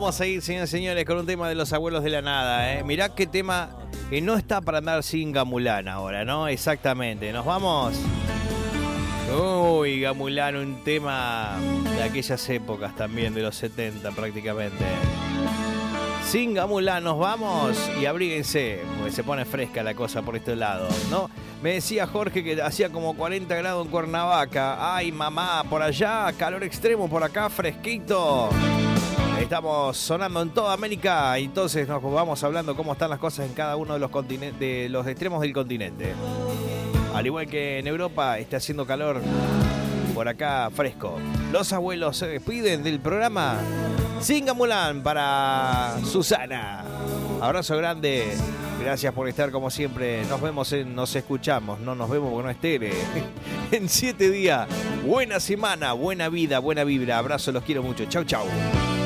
Vamos a ir, señores y señores, con un tema de los abuelos de la nada, ¿eh? Mirá qué tema que no está para andar sin Gamulán ahora, ¿no? Exactamente. Nos vamos. Uy, Gamulán, un tema de aquellas épocas también, de los 70 prácticamente. Sin Gamulán nos vamos y abríguense, porque se pone fresca la cosa por este lado, ¿no? Me decía Jorge que hacía como 40 grados en Cuernavaca. Ay, mamá, por allá, calor extremo, por acá, fresquito. Estamos sonando en toda América, y entonces nos vamos hablando cómo están las cosas en cada uno de los continentes, de los extremos del continente. Al igual que en Europa está haciendo calor, por acá fresco. Los abuelos se despiden del programa Sin Gamulán para Susana. Abrazo grande. Gracias por estar como siempre. Nos escuchamos. No nos vemos porque no es tele. En 7 días. Buena semana, buena vida, buena vibra. Abrazo, los quiero mucho. Chau, chau.